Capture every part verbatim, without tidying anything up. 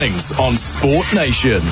On Sport Nation.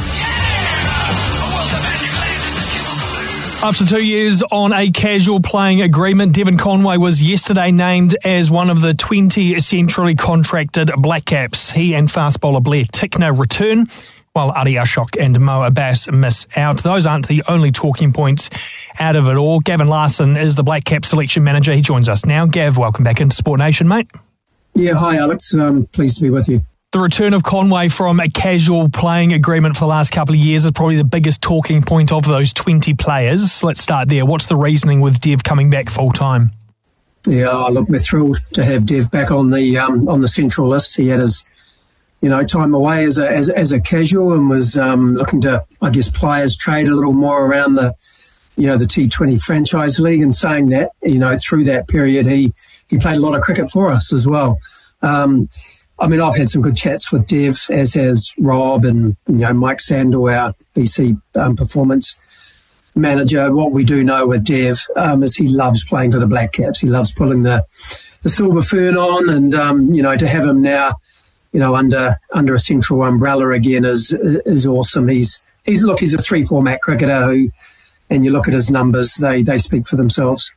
After two years on a casual playing agreement, Devon Conway was yesterday named as one of the twenty centrally contracted Black Caps. He and fast bowler Blair Tickner return, while Ardie Ashok and Mo Abbas miss out. Those aren't the only talking points out of it all. Gavin Larson is the Black Cap selection manager. He joins us now. Gav, welcome back into Sport Nation, mate. Yeah, hi Alex. Um, pleased to be with you. The return of Conway from a casual playing agreement for the last couple of years is probably the biggest talking point of those twenty players. Let's start there. What's the reasoning with Dev coming back full time? Yeah, look, we're thrilled to have Dev back on the um, on the central list. He had his, you know, time away as a as, as a casual and was um, looking to, I guess, players trade a little more around the, you know, the T twenty franchise league. And saying that, you know, through that period, he he played a lot of cricket for us as well. Um, I mean, I've had some good chats with Dev, as has Rob and, you know, Mike Sandel, our B C um, performance manager. What we do know with Dev um, is he loves playing for the Black Caps. He loves pulling the, the silver fern on, and, um, you know, to have him now, you know, under under a central umbrella again is is awesome. He's, he's look, he's a three-format cricketer who, and you look at his numbers, they, they speak for themselves.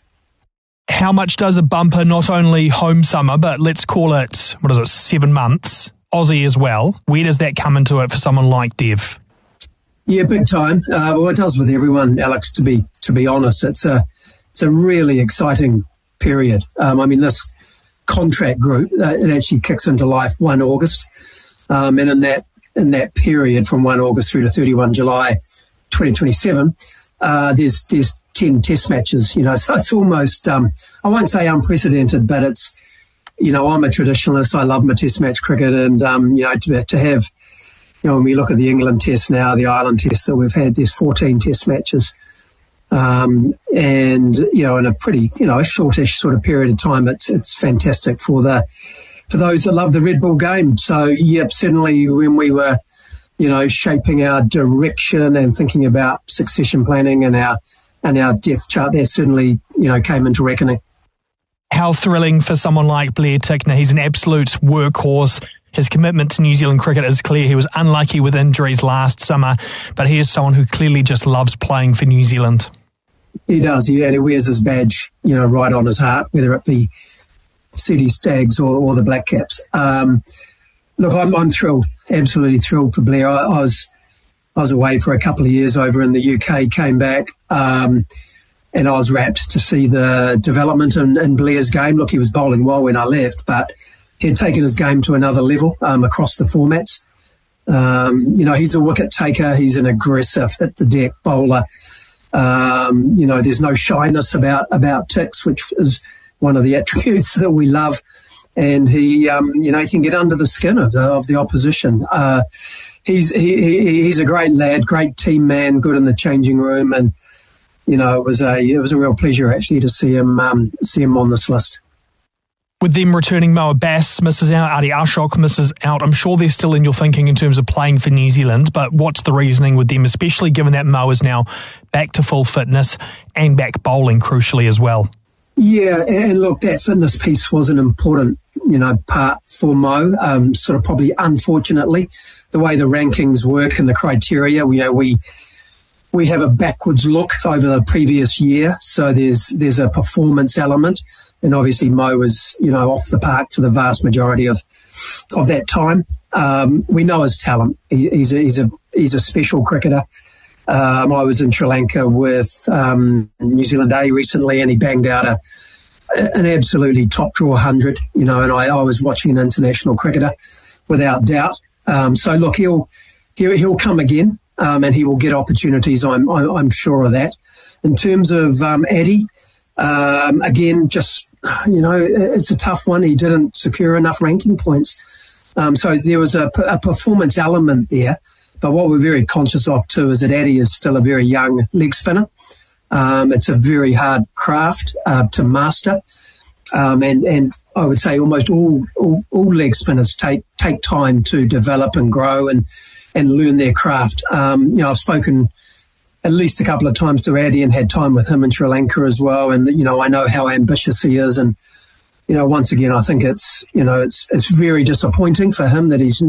How much does a bumper, not only home summer, but let's call it, what is it, seven months, Aussie as well, where does that come into it for someone like Dev? Yeah, big time. Uh, well, it does with everyone, Alex, to be to be honest. It's a, it's a really exciting period. Um, I mean, this contract group, uh, it actually kicks into life the first of August. Um, and in that in that period from the first of August through to thirty-first of July twenty twenty-seven, uh, there's there's ten test matches, you know, so it's almost, um, I won't say unprecedented, but it's, you know, I'm a traditionalist. I love my test match cricket, and, um, you know, to, to have, you know, when we look at the England test now, the Ireland test that we've had, there's fourteen test matches. Um, and, you know, in a pretty, you know, a shortish sort of period of time, it's, it's fantastic for the, for those that love the Red Bull game. So, yep, certainly when we were, you know, shaping our direction and thinking about succession planning and our, and our depth chart there certainly, you know, came into reckoning. How thrilling for someone like Blair Tickner. He's an absolute workhorse. His commitment to New Zealand cricket is clear. He was unlucky with injuries last summer, but he is someone who clearly just loves playing for New Zealand. He does, yeah, and he wears his badge, you know, right on his heart, whether it be City Stags or, or the Black Caps. Um, look, I'm, I'm thrilled, absolutely thrilled for Blair. I, I was... I was away for a couple of years over in the U K, came back, um, and I was rapt to see the development in, in Blair's game. Look, he was bowling well when I left, but he had taken his game to another level um, across the formats. Um, you know, he's a wicket taker. He's an aggressive, hit-the-deck bowler. Um, you know, there's no shyness about, about Ticks, which is one of the attributes that we love. And he, um, you know, he can get under the skin of the, of the opposition. Uh, he's he, he, he's a great lad, great team man, good in the changing room, and you know, it was a it was a real pleasure actually to see him um, see him on this list. With them returning, Mo Abbas misses out, Ardie Ashok misses out. I'm sure they're still in your thinking in terms of playing for New Zealand, but what's the reasoning with them, especially given that Mo is now back to full fitness and back bowling crucially as well? Yeah, and look, that fitness piece was an important, you know, part for Mo. Um, sort of probably, unfortunately, the way the rankings work and the criteria, you know, we we have a backwards look over the previous year. So there's there's a performance element, and obviously Mo was, you know, off the park for the vast majority of of that time. Um, we know his talent. He, he's a, he's a he's a special cricketer. Um, I was in Sri Lanka with um, New Zealand A recently, and he banged out a, an absolutely top draw one hundred, you know, and I, I was watching an international cricketer without doubt. Um, so, look, he'll, he'll he'll come again, um, and he will get opportunities, I'm, I'm sure of that. In terms of um, Ardie, um, again, just, you know, it's a tough one. He didn't secure enough ranking points. Um, so there was a, a performance element there. But what we're very conscious of too is that Ardie is still a very young leg spinner. Um, it's a very hard craft uh, to master, um, and and I would say almost all, all all leg spinners take take time to develop and grow and and learn their craft. Um, you know, I've spoken at least a couple of times to Ardie and had time with him in Sri Lanka as well, and you know I know how ambitious he is, and you know once again I think it's you know it's it's very disappointing for him that he's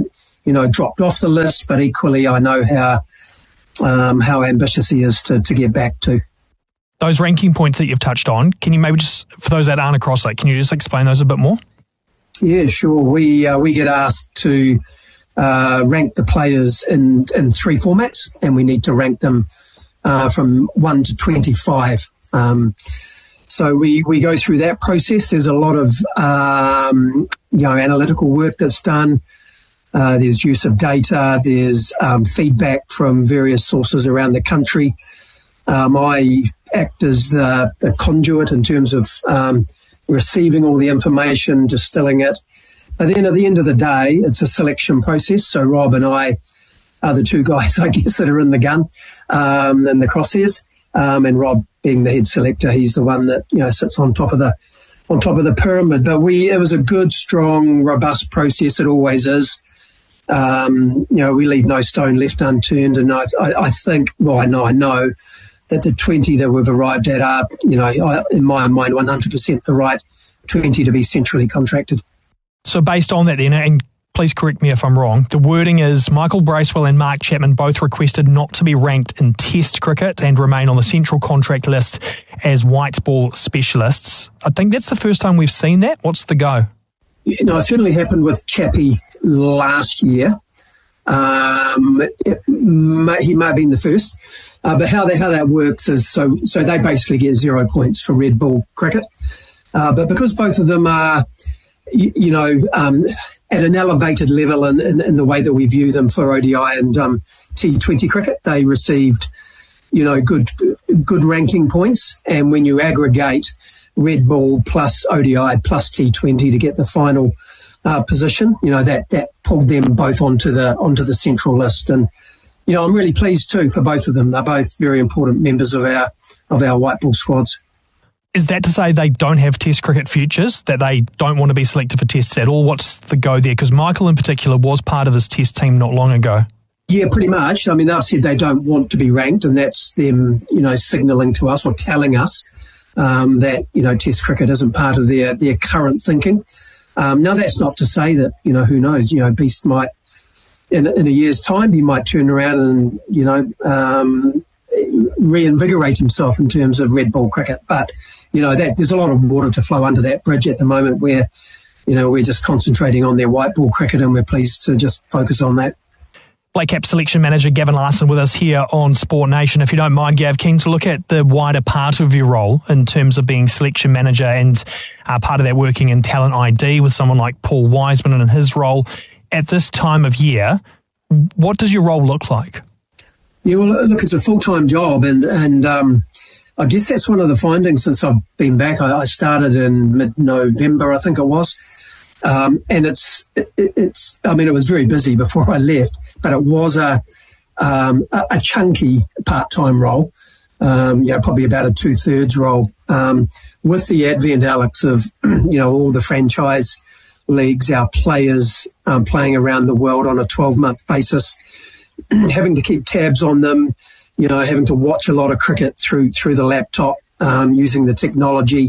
you know, dropped off the list, but equally I know how um, how ambitious he is to, to get back to. Those ranking points that you've touched on, can you maybe just, for those that aren't across it, can you just explain those a bit more? Yeah, sure. We uh, we get asked to uh, rank the players in, in three formats, and we need to rank them uh, from one to twenty-five. Um, so we, we go through that process. There's a lot of um, you know analytical work that's done. Uh, there's use of data. There's um, feedback from various sources around the country. Um, I act as the, the conduit in terms of um, receiving all the information, distilling it. But then at the end of the day, it's a selection process. So Rob and I are the two guys, I guess, that are in the gun um, in the crosshairs. Um, and Rob, being the head selector, he's the one that you know sits on top of the on top of the pyramid. But we, it was a good, strong, robust process. It always is. Um, you know, we leave no stone left unturned. And I, I, I think, well, I know, I know that the twenty that we've arrived at are, you know, I, in my mind, one hundred percent the right twenty to be centrally contracted. So based on that then, and please correct me if I'm wrong, the wording is Michael Bracewell and Mark Chapman both requested not to be ranked in Test cricket and remain on the central contract list as white ball specialists. I think that's the first time we've seen that. What's the go? You know, it certainly happened with Chappie last year. Um, it may, he may have been the first. Uh, but how that, how that works is so so they basically get zero points for red ball cricket. Uh, but because both of them are, you, you know, um, at an elevated level in, in, in the way that we view them for O D I and um, T twenty cricket, they received, you know, good good ranking points. And when you aggregate red ball plus O D I plus T twenty to get the final uh, position, you know, that that pulled them both onto the onto the central list. And you know, I'm really pleased too for both of them. They're both very important members of our of our white ball squads. Is that to say they don't have Test cricket futures, that they don't want to be selected for Tests at all? What's the go there? Because Michael in particular was part of this Test team not long ago. Yeah, pretty much. I mean, they've said they don't want to be ranked, and that's them, you know, signalling to us or telling us um, that, you know, Test cricket isn't part of their, their current thinking. Um, now, that's not to say that, you know, who knows, you know, Beast might, in, in a year's time, he might turn around and, you know, um, reinvigorate himself in terms of red ball cricket. But, you know, that there's a lot of water to flow under that bridge at the moment where, you know, we're just concentrating on their white ball cricket, and we're pleased to just focus on that. Black Cap selection manager Gavin Larson with us here on Sport Nation. If you don't mind, Gav, keen to look at the wider part of your role in terms of being selection manager and uh, part of that working in talent I D with someone like Paul Wiseman and his role at this time of year. What does your role look like? Yeah, well, look, it's a full-time job, and, and um, I guess that's one of the findings since I've been back. I, I started in mid-November, I think it was. Um, and it's, it, it's, I mean, it was very busy before I left, but it was a, um, a, a chunky part-time role, um, you know, probably about a two-thirds role, um, with the advent, Alex, of, you know, all the franchise leagues, our players um, playing around the world on a twelve-month basis, having to keep tabs on them, you know, having to watch a lot of cricket through, through the laptop, um, using the technology,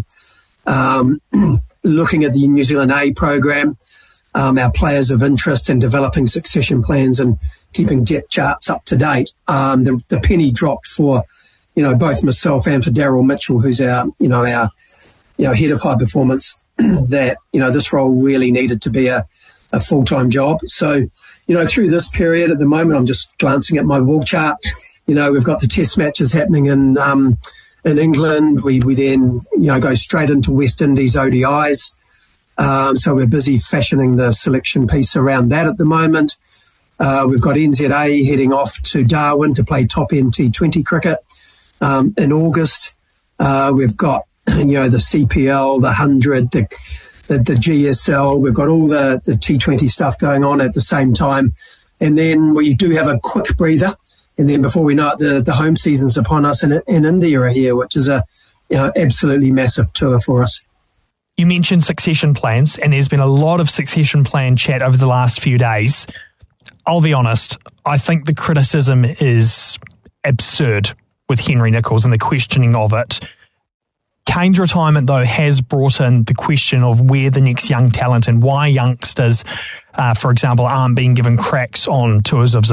um, looking at the New Zealand A program, um, our players of interest, and developing succession plans and keeping depth charts up to date. Um, the, the penny dropped for, you know, both myself and for Daryl Mitchell, who's our, you know, our, you know, head of high performance, that, you know, this role really needed to be a, a full-time job. So, you know, through this period at the moment, I'm just glancing at my wall chart. You know, we've got the test matches happening in, um, in England. We, we then, you know, go straight into West Indies O D Is. Um, so we're busy fashioning the selection piece around that at the moment. Uh, we've got N Z A heading off to Darwin to play top-end T twenty cricket um, in August. Uh, we've got, you know, the C P L, the one hundred, the, the, the G S L. We've got all the, the T twenty stuff going on at the same time. And then we do have a quick breather. And then before we know it, the, the home season's upon us, and, and India are here, which is a, you know, absolutely massive tour for us. You mentioned succession plans, and there's been a lot of succession plan chat over the last few days. I'll be honest, I think the criticism is absurd with Henry Nicholls and the questioning of it. Kane's retirement, though, has brought in the question of where the next young talent and why youngsters, uh, for example, aren't being given cracks on Tours of